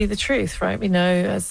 the truth, right? We know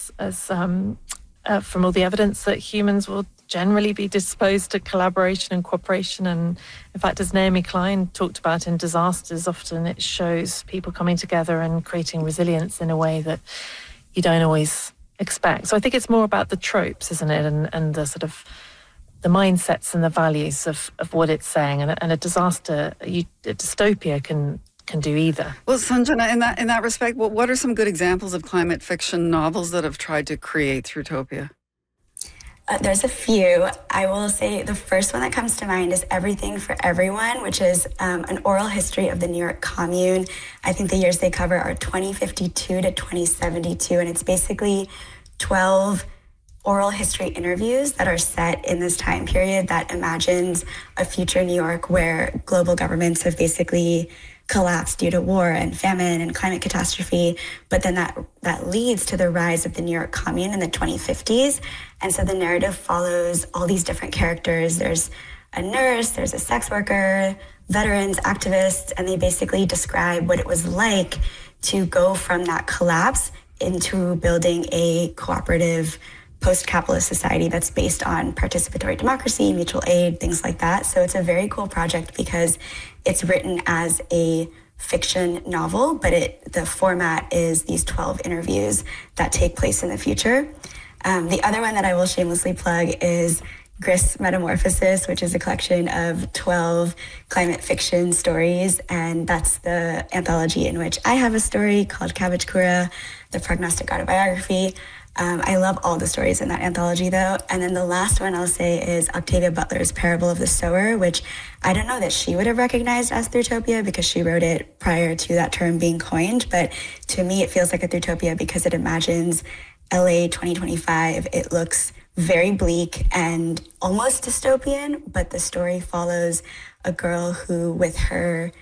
from all the evidence that humans will generally be disposed to collaboration and cooperation. And in fact, as Naomi Klein talked about in disasters, often it shows people coming together and creating resilience in a way that you don't always expect. So I think it's more about the tropes, isn't it? And the sort of the mindsets and the values of what it's saying. And a disaster, a dystopia can do either. Well, Sanjana, in that respect, what are some good examples of climate fiction novels that have tried to create Throughtopia? There's a few. I will say the first one that comes to mind is Everything for Everyone, which is an oral history of the New York Commune. I think the years they cover are 2052 to 2072, and it's basically 12 oral history interviews that are set in this time period that imagines a future New York where global governments have basically collapsed due to war and famine and climate catastrophe, but then that leads to the rise of the New York Commune in the 2050s. And so the narrative follows all these different characters. There's a nurse, there's a sex worker, veterans, activists, and they basically describe what it was like to go from that collapse into building a cooperative post-capitalist society that's based on participatory democracy, mutual aid, things like that. So it's a very cool project because it's written as a fiction novel, but the format is these 12 interviews that take place in the future. The other one that I will shamelessly plug is Grist Metamorphosis, which is a collection of 12 climate fiction stories. And that's the anthology in which I have a story called Cabbage Kura, the prognostic autobiography. I love all the stories in that anthology, though. And then the last one I'll say is Octavia Butler's Parable of the Sower, which I don't know that she would have recognized as Throughtopia because she wrote it prior to that term being coined. But to me, it feels like a Throughtopia because it imagines LA 2025. It looks very bleak and almost dystopian, but the story follows a girl who, with her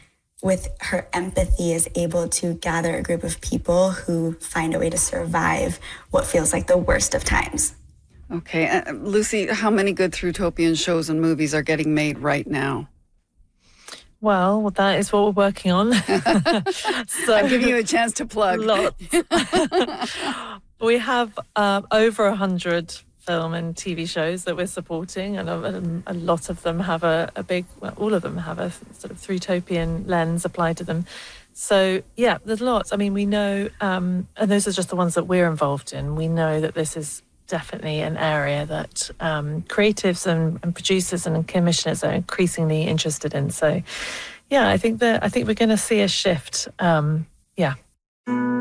empathy, is able to gather a group of people who find a way to survive what feels like the worst of times. Okay. Lucy, how many good Throughotopian shows and movies are getting made right now? Well, that is what we're working on. So I'm giving you a chance to plug. Lots. We have over 100 film and TV shows that we're supporting, and a lot of them have all of them have a sort of Throughotopian lens applied to them. So yeah, there's lots. I mean, we know, and those are just the ones that we're involved in. We know that this is definitely an area that creatives and producers and commissioners are increasingly interested in. So yeah, I think we're going to see a shift. Yeah.